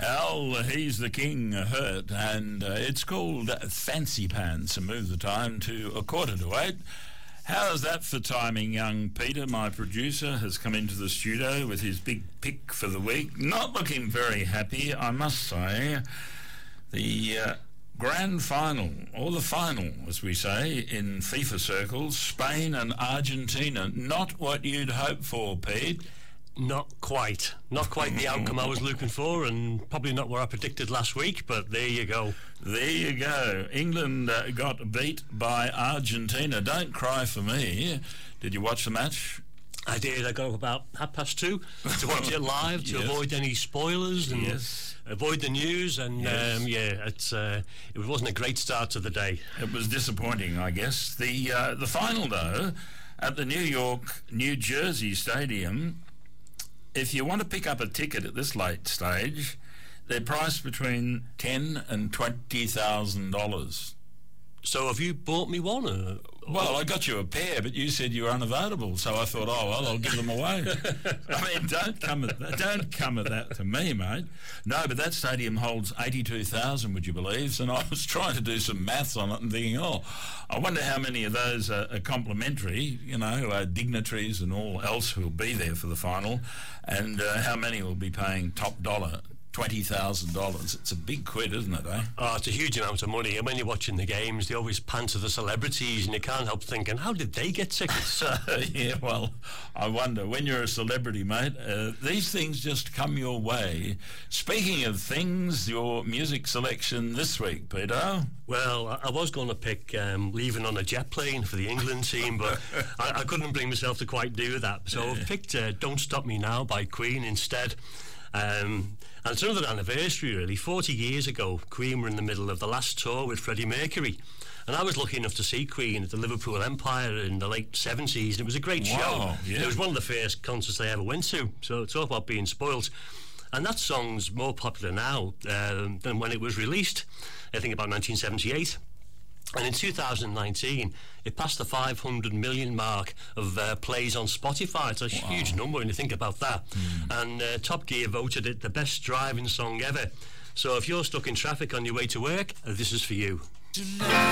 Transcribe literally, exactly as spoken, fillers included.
Al, he's the king, hurt, and uh, it's called Fancy Pants, and move the time to a quarter to eight. How's that for timing, young Peter? My producer has come into the studio with his big pick for the week. Not looking very happy, I must say. The uh, grand final, or the final, as we say, in FIFA circles, Spain and Argentina. Not what you'd hope for, Pete. Not quite. Not quite the outcome I was looking for, and probably not what I predicted last week, but there you go. There you go. England uh, got beat by Argentina. Don't cry for me. Did you watch the match? I did. I got up about half past two to watch it live to yes. avoid any spoilers and yes. avoid the news. And yes. um, yeah, it's uh, it wasn't a great start to the day. It was disappointing, I guess. The uh, the final, though, at the New York, New Jersey Stadium. If you want to pick up a ticket at this late stage, they're priced between ten and twenty thousand dollars. So have you bought me one? Or, well, I got you a pair, but you said you were unavailable, so I thought, oh well, I'll give them away. I mean, don't come at that, don't come at that to me, mate. No, but that stadium holds eighty-two thousand. Would you believe? And I was trying to do some maths on it and thinking, oh, I wonder how many of those are, are complimentary. You know, uh, dignitaries and all else who will be there for the final, and uh, how many will be paying top dollar. twenty thousand dollars. It's a big quid, isn't it, eh? Oh, it's a huge amount of money. And when you're watching the games, they always pan to the celebrities, and you can't help thinking, how did they get tickets? Yeah, well, I wonder. When you're a celebrity, mate, uh, these things just come your way. Speaking of things, your music selection this week, Peter? Well, I, I was going to pick um, Leaving on a Jet Plane for the England team, but I, I couldn't bring myself to quite do that. So yeah. I've picked uh, Don't Stop Me Now by Queen instead. Um, and it's another anniversary, really. forty years ago, Queen were in the middle of the last tour with Freddie Mercury. And I was lucky enough to see Queen at the Liverpool Empire in the late seventies. And it was a great wow, show. Yeah. It was one of the first concerts I ever went to. So talk about being spoilt. And that song's more popular now uh, than when it was released, I think about nineteen seventy-eight. And in two thousand nineteen, it passed the five hundred million mark of uh, plays on Spotify. It's a wow. huge number when you think about that. Mm. And uh, Top Gear voted it the best driving song ever. So if you're stuck in traffic on your way to work, uh, this is for you. Tonight.